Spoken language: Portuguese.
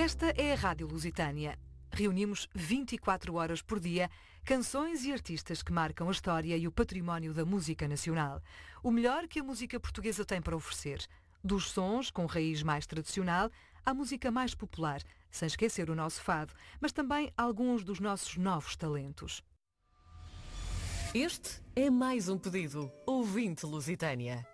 Esta é a Rádio Lusitânia. Reunimos 24 horas por dia canções e artistas que marcam a história e o património da música nacional. O melhor que a música portuguesa tem para oferecer. Dos sons com raiz mais tradicional à música mais popular, sem esquecer o nosso fado, mas também alguns dos nossos novos talentos. Este é mais um pedido. Ouvinte Lusitânia.